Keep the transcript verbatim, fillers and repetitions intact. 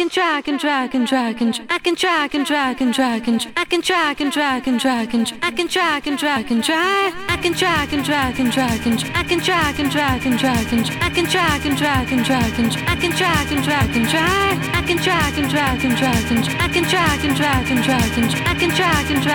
can drag and drag and drag and I can drag and drag and drag and I can drag and drag and drag and I can drag and drag and drag. I can drag and drag and drag and I can drag and drag and drag and I can drag and drag and drag and I can drag and drag and drag. I can drag and drag and drag and I can drag and drag and drag and I can drag and drag